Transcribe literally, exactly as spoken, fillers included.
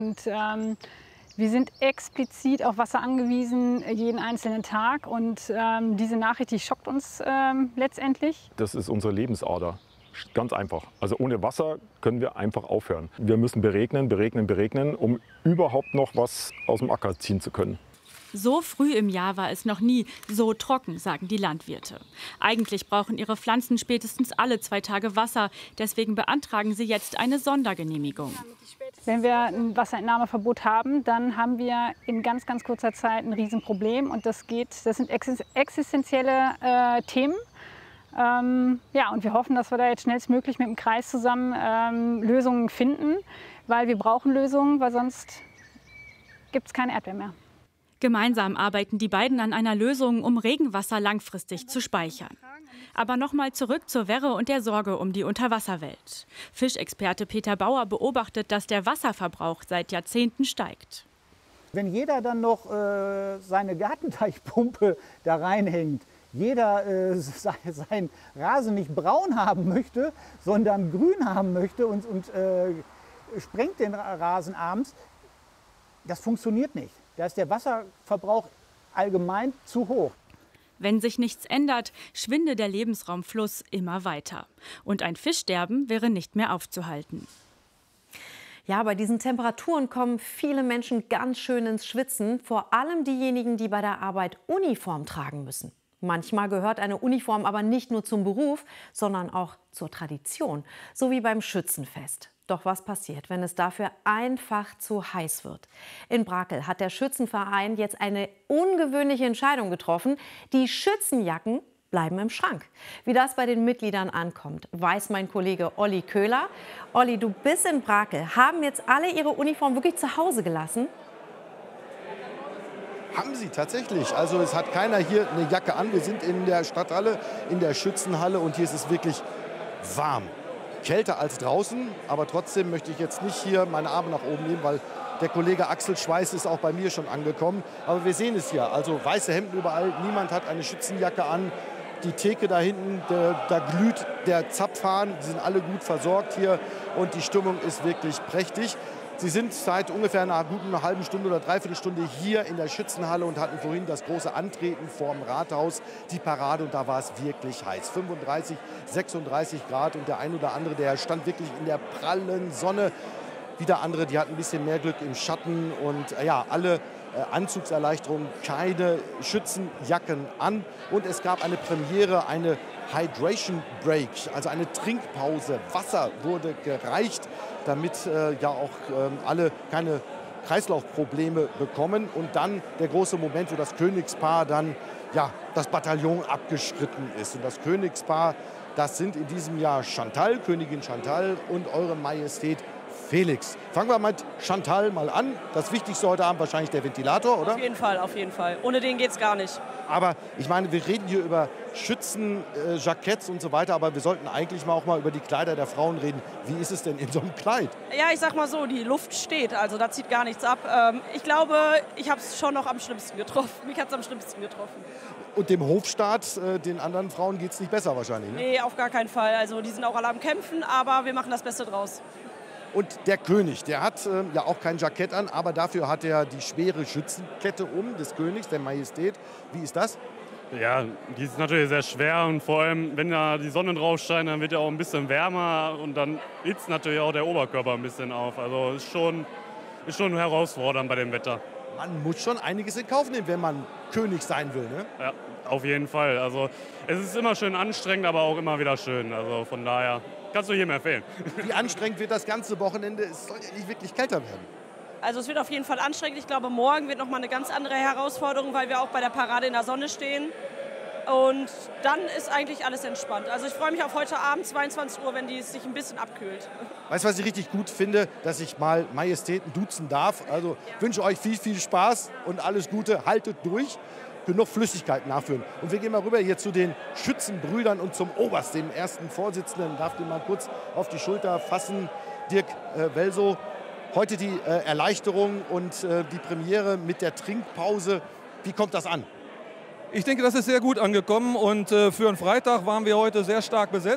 Und, ähm, wir sind explizit auf Wasser angewiesen, jeden einzelnen Tag. Und ähm, diese Nachricht, die schockt uns ähm, letztendlich. Das ist unsere Lebensader. Ganz einfach. Also ohne Wasser können wir einfach aufhören. Wir müssen beregnen, beregnen, beregnen, um überhaupt noch was aus dem Acker ziehen zu können. So früh im Jahr war es noch nie so trocken, sagen die Landwirte. Eigentlich brauchen ihre Pflanzen spätestens alle zwei Tage Wasser. Deswegen beantragen sie jetzt eine Sondergenehmigung. Wenn wir ein Wasserentnahmeverbot haben, dann haben wir in ganz, ganz kurzer Zeit ein Riesenproblem. Und das geht, das sind existenzielle äh, Themen. Ähm, ja, und wir hoffen, dass wir da jetzt schnellstmöglich mit dem Kreis zusammen ähm, Lösungen finden, weil wir brauchen Lösungen, weil sonst gibt es keine Erdbeeren mehr. Gemeinsam arbeiten die beiden an einer Lösung, um Regenwasser langfristig zu speichern. Aber nochmal zurück zur Werre und der Sorge um die Unterwasserwelt. Fischexperte Peter Bauer beobachtet, dass der Wasserverbrauch seit Jahrzehnten steigt. Wenn jeder dann noch äh, seine Gartenteichpumpe da reinhängt, jeder äh, seinen Rasen nicht braun haben möchte, sondern grün haben möchte und, und äh, sprengt den Rasen abends, das funktioniert nicht. Da ist der Wasserverbrauch allgemein zu hoch. Wenn sich nichts ändert, schwinde der Lebensraumfluss immer weiter. Und ein Fischsterben wäre nicht mehr aufzuhalten. Ja, bei diesen Temperaturen kommen viele Menschen ganz schön ins Schwitzen. Vor allem diejenigen, die bei der Arbeit Uniform tragen müssen. Manchmal gehört eine Uniform aber nicht nur zum Beruf, sondern auch zur Tradition. So wie beim Schützenfest. Doch was passiert, wenn es dafür einfach zu heiß wird? In Brakel hat der Schützenverein jetzt eine ungewöhnliche Entscheidung getroffen. Die Schützenjacken bleiben im Schrank. Wie das bei den Mitgliedern ankommt, weiß mein Kollege Olli Köhler. Olli, du bist in Brakel. Haben jetzt alle ihre Uniform wirklich zu Hause gelassen? Haben sie tatsächlich. Also es hat keiner hier eine Jacke an. Wir sind in der Stadthalle, in der Schützenhalle und hier ist es wirklich warm. Kälter als draußen, aber trotzdem möchte ich jetzt nicht hier meine Arme nach oben nehmen, weil der Kollege Axel Schweiß ist auch bei mir schon angekommen. Aber wir sehen es hier, also weiße Hemden überall, niemand hat eine Schützenjacke an. Die Theke da hinten, der, da glüht der Zapfhahn, die sind alle gut versorgt hier und die Stimmung ist wirklich prächtig. Sie sind seit ungefähr einer guten halben Stunde oder dreiviertel Stunde hier in der Schützenhalle und hatten vorhin das große Antreten vorm Rathaus, die Parade, und da war es wirklich heiß. fünfunddreißig, sechsunddreißig Grad und der ein oder andere, der stand wirklich in der prallen Sonne. Wieder andere, die hatten ein bisschen mehr Glück im Schatten und äh, ja, alle äh, Anzugserleichterungen, keine Schützenjacken an. Und es gab eine Premiere, eine Hydration Break, also eine Trinkpause. Wasser wurde gereicht, damit äh, ja auch äh, alle keine Kreislaufprobleme bekommen. Und dann der große Moment, wo das Königspaar dann ja, das Bataillon abgeschritten ist. Und das Königspaar, das sind in diesem Jahr Chantal, Königin Chantal und Eure Majestät Felix. Fangen wir mit Chantal mal an. Das Wichtigste heute Abend wahrscheinlich der Ventilator, oder? Auf jeden Fall, auf jeden Fall. Ohne den geht's gar nicht. Aber ich meine, wir reden hier über Schützen, äh, Jacketts und so weiter, aber wir sollten eigentlich mal auch mal über die Kleider der Frauen reden. Wie ist es denn in so einem Kleid? Ja, ich sag mal so, die Luft steht, also da zieht gar nichts ab. Ähm, ich glaube, ich habe es schon noch am schlimmsten getroffen. Mich hat es am schlimmsten getroffen. Und dem Hofstaat, äh, den anderen Frauen geht es nicht besser wahrscheinlich, ne? Nee, auf gar keinen Fall. Also die sind auch alle am Kämpfen, aber wir machen das Beste draus. Und der König, der hat äh, ja auch kein Jackett an, aber dafür hat er die schwere Schützenkette um des Königs, der Majestät. Wie ist das? Ja, die ist natürlich sehr schwer und vor allem, wenn da die Sonne drauf scheint, dann wird er auch ein bisschen wärmer und dann hitzt natürlich auch der Oberkörper ein bisschen auf. Also ist schon, ist schon herausfordernd bei dem Wetter. Man muss schon einiges in Kauf nehmen, wenn man König sein will, ne? Ja, auf jeden Fall. Also es ist immer schön anstrengend, aber auch immer wieder schön. Also von daher kannst du jedem empfehlen. Wie anstrengend wird das ganze Wochenende? Es soll ja nicht wirklich kälter werden. Also es wird auf jeden Fall anstrengend. Ich glaube, morgen wird noch mal eine ganz andere Herausforderung, weil wir auch bei der Parade in der Sonne stehen. Und dann ist eigentlich alles entspannt. Also ich freue mich auf heute Abend, zweiundzwanzig Uhr, wenn die sich ein bisschen abkühlt. Weißt du, was ich richtig gut finde? Dass ich mal Majestäten duzen darf. Also ich wünsche euch viel, viel Spaß und alles Gute. Haltet durch. Genug Flüssigkeit nachfüllen. Und wir gehen mal rüber hier zu den Schützenbrüdern und zum Oberst, dem ersten Vorsitzenden. Darf den mal kurz auf die Schulter fassen. Dirk äh, Welsow. Heute die äh, Erleichterung und äh, die Premiere mit der Trinkpause. Wie kommt das an? Ich denke, das ist sehr gut angekommen und äh, für einen Freitag waren wir heute sehr stark besetzt.